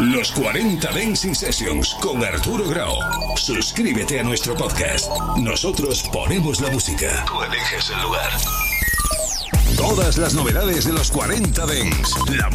Los 40 Dancing Sessions con Arturo Grau. Suscríbete a nuestro podcast. Nosotros ponemos la música. Tú eliges el lugar. Todas las novedades de los 40 Dance. La